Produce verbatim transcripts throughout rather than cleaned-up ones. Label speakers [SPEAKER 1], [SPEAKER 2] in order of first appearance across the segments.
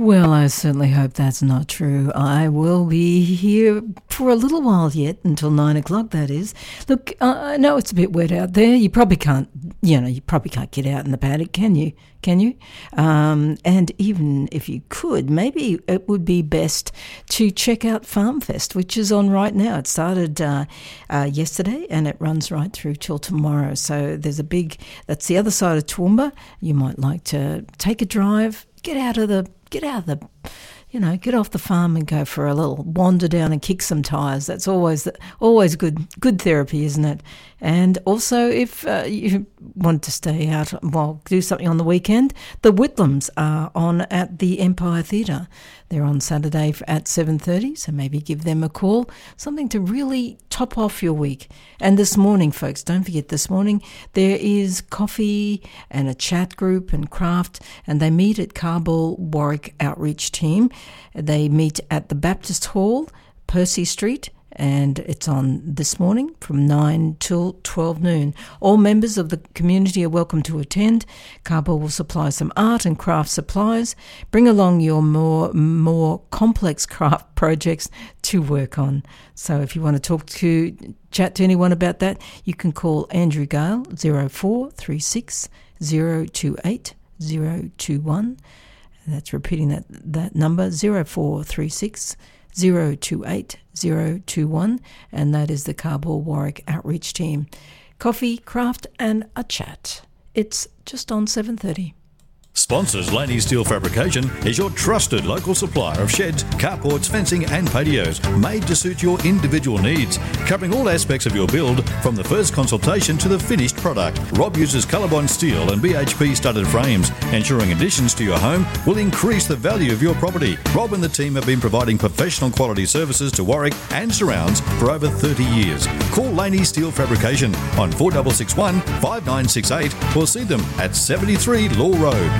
[SPEAKER 1] Well, I certainly hope that's not true. I will be here for a little while yet, until nine o'clock, that is. Look, uh, I know it's a bit wet out there. You probably can't, you know, you probably can't get out in the paddock, can you? Can you? Um, and even if you could, maybe it would be best to check out Farm Fest, which is on right now. It started uh, uh, yesterday and it runs right through till tomorrow. So there's a big, that's the other side of Toowoomba. You might like to take a drive, get out of the, get out of the, you know, get off the farm and go for a little wander down and kick some tyres. That's always always good good therapy, isn't it? And also, if uh, you want to stay out, well, do something on the weekend, the Whitlams are on at the Empire Theatre. They're on Saturday at seven thirty, so maybe give them a call. Something to really top off your week. And this morning, folks, don't forget this morning, there is coffee and a chat group and craft, and they meet at Carball Warwick Outreach Team. They meet at the Baptist Hall, Percy Street, and it's on this morning from nine till twelve noon. All members of the community are welcome to attend. Carball will supply some art and craft supplies. Bring along your more more complex craft projects to work on. So if you want to talk to, chat to anyone about that, you can call Andrew Gale, zero four three six zero two eight zero two one. That's repeating that, that number, zero four three six zero two eight zero two one, and that is the Carball Warwick Outreach Team. Coffee, craft and a chat. It's just on seven thirty.
[SPEAKER 2] Sponsors Laney Steel Fabrication is your trusted local supplier of sheds, carports, fencing and patios made to suit your individual needs, covering all aspects of your build from the first consultation to the finished product. Rob uses Colorbond steel and B H P studded frames, ensuring additions to your home will increase the value of your property. Rob and the team have been providing professional quality services to Warwick and surrounds for over thirty years. Call Laney Steel Fabrication on four six six one, five nine six eight or see them at seventy-three Law Road.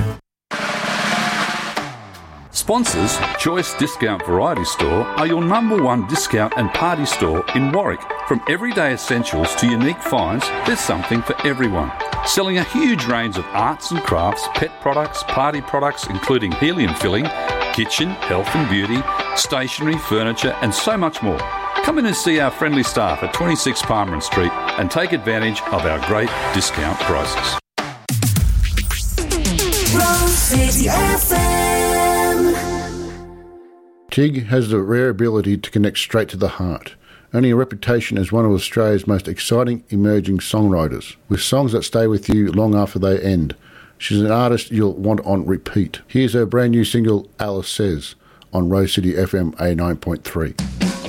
[SPEAKER 3] Sponsors, Choice Discount Variety Store are your number one discount and party store in Warwick. From everyday essentials to unique finds, there's something for everyone. Selling a huge range of arts and crafts, pet products, party products including helium filling, kitchen, health and beauty, stationery, furniture and so much more. Come in and see our friendly staff at twenty-six Palmerin Street and take advantage of our great discount prices.
[SPEAKER 4] City F M.
[SPEAKER 5] Tig has the rare ability to connect straight to the heart, earning a reputation as one of Australia's most exciting emerging songwriters, with songs that stay with you long after they end. She's an artist you'll want on repeat. Here's her brand new single, Alice Says, on Rose City F M eighty-nine point three.